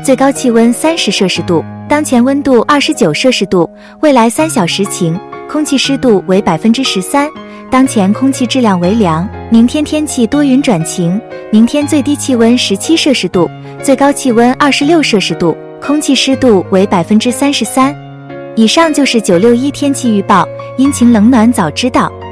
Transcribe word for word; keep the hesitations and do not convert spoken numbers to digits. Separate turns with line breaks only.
最高气温三十摄氏度，当前温度二十九摄氏度，未来三小时晴，空气湿度为百分之十三，当前空气质量为良。明天天气多云转晴，明天最低气温十七摄氏度，最高气温二十六摄氏度，空气湿度为百分之三十三。以上就是九六一天气预报，阴晴冷暖早知道。